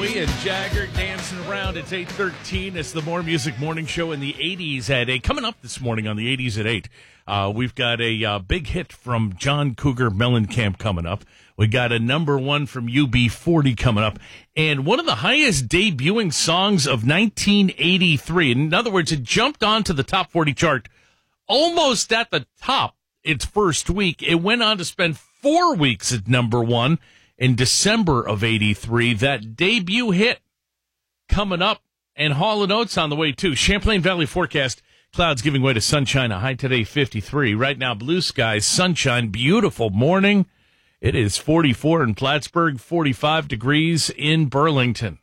Bowie and Jagger dancing around. It's 8:13. It's the More Music Morning Show in the 80s at 8. Coming up this morning on the 80s at 8, we've got a big hit from John Cougar Mellencamp coming up. We got a number one from UB40 coming up. And one of the highest debuting songs of 1983. In other words, it jumped onto the top 40 chart almost at the top its first week. It went on to spend 4 weeks at number one in December of 83. That debut hit coming up, and Hall & Oates on the way too. Champlain Valley forecast, clouds giving way to sunshine. A high today 53. Right now blue skies, sunshine, beautiful morning. It is 44 in Plattsburgh, 45 degrees in Burlington.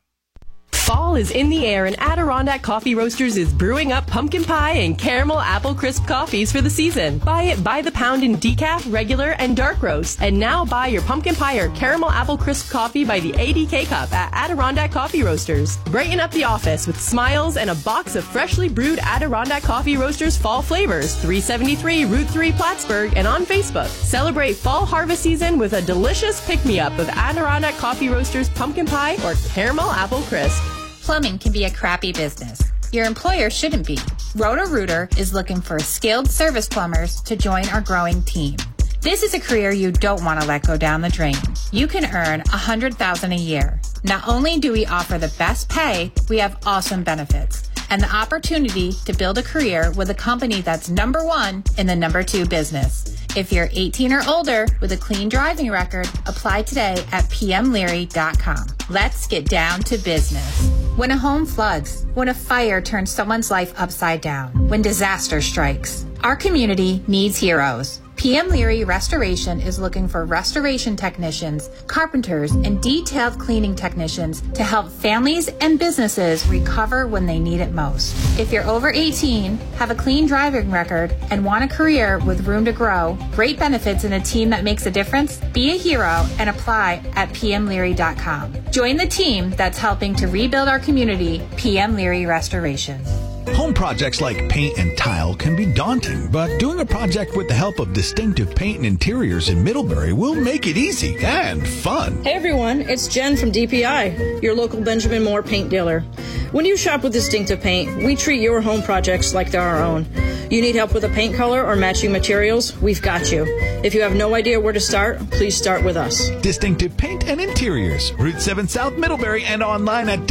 Fall is in the air, and Adirondack Coffee Roasters is brewing up pumpkin pie and caramel apple crisp coffees for the season. Buy it by the pound in decaf, regular, and dark roast. And now buy your pumpkin pie or caramel apple crisp coffee by the ADK cup at Adirondack Coffee Roasters. Brighten up the office with smiles and a box of freshly brewed Adirondack Coffee Roasters fall flavors. 373 Route 3 Plattsburgh and on Facebook. Celebrate fall harvest season with a delicious pick-me-up of Adirondack Coffee Roasters pumpkin pie or caramel apple crisp. Plumbing can be a crappy business. Your employer shouldn't be. Roto-Rooter is looking for skilled service plumbers to join our growing team. This is a career you don't want to let go down the drain. You can earn $100,000 a year. Not only do we offer the best pay, we have awesome benefits and the opportunity to build a career with a company that's number one in the number two business. If you're 18 or older with a clean driving record, apply today at pmleary.com. Let's get down to business. When a home floods, when a fire turns someone's life upside down, when disaster strikes, our community needs heroes. PM Leary Restoration is looking for restoration technicians, carpenters, and detailed cleaning technicians to help families and businesses recover when they need it most. If you're over 18, have a clean driving record, and want a career with room to grow, great benefits, and a team that makes a difference, be a hero and apply at pmleary.com. Join the team that's helping to rebuild our community, PM Leary Restoration. Home projects like paint and tile can be daunting, but doing a project with the help of Distinctive Paint and Interiors in Middlebury will make it easy and fun. Hey everyone, it's Jen from DPI, your local Benjamin Moore paint dealer. When you shop with Distinctive Paint, we treat your home projects like they're our own. You need help with a paint color or matching materials? We've got you. If you have no idea where to start, please start with us. Distinctive Paint and Interiors, Route 7 South Middlebury, and online at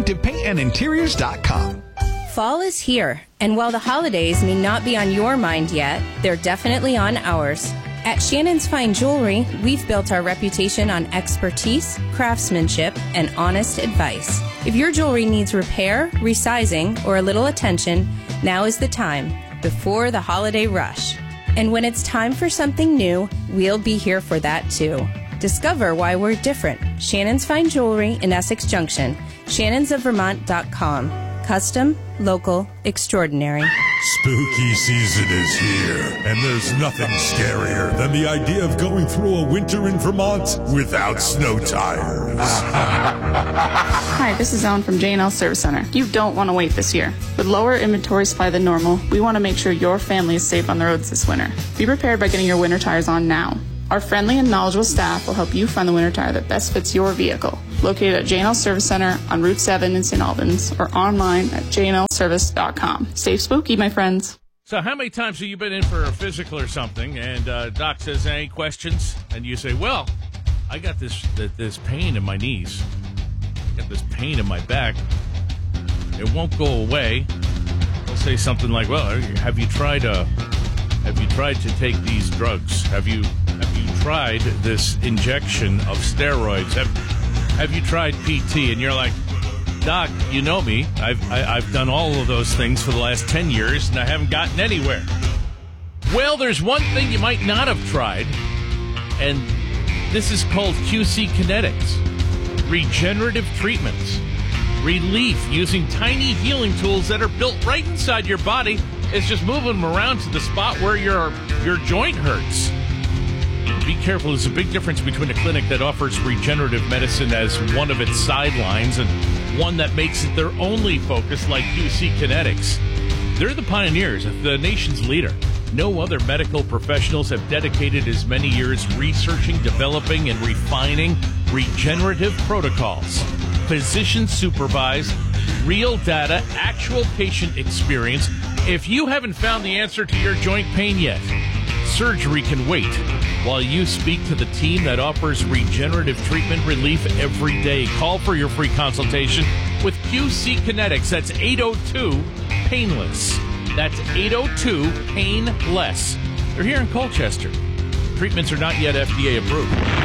distinctivepaintandinteriors.com. Fall is here, and while the holidays may not be on your mind yet, they're definitely on ours. At Shannon's Fine Jewelry, we've built our reputation on expertise, craftsmanship, and honest advice. If your jewelry needs repair, resizing, or a little attention, now is the time, before the holiday rush. And when it's time for something new, we'll be here for that too. Discover why we're different. Shannon's Fine Jewelry in Essex Junction. shannonsofvermont.com. Custom, local, extraordinary. Spooky season is here, and there's nothing scarier than the idea of going through a winter in Vermont without snow tires. Hi, this is Ellen from J&L Service Center. You don't want to wait this year. With lower inventory supply than normal, we want to make sure your family is safe on the roads this winter. Be prepared by getting your winter tires on now. Our friendly and knowledgeable staff will help you find the winter tire that best fits your vehicle. Located at J&L Service Center on Route 7 in St. Albans or online at jnlservice.com. Stay spooky, my friends. So how many times have you been in for a physical or something, and doc says, any questions? And you say, well, I got this pain in my knees. I got this pain in my back. It won't go away. They'll say something like, well, have you tried to take these drugs? Have you tried this injection of steroids? Have you tried PT? And you're like, Doc, you know me. I've done all of those things for the last 10 years, and I haven't gotten anywhere. Well, there's one thing you might not have tried, and this is called QC Kinetics. Regenerative treatments. Relief using tiny healing tools that are built right inside your body. It's just moving them around to the spot where your joint hurts. Be careful. There's a big difference between a clinic that offers regenerative medicine as one of its sidelines and one that makes it their only focus, like QC Kinetics. They're the pioneers, the nation's leader. No other medical professionals have dedicated as many years researching, developing, and refining regenerative protocols. physician-supervised, real data, actual patient experience. If you haven't found the answer to your joint pain yet, surgery can wait while you speak to the team that offers regenerative treatment relief every day. Call for your free consultation with QC Kinetics. That's 802-PAINLESS. That's 802-PAINLESS. They're here in Colchester. Treatments are not yet FDA approved.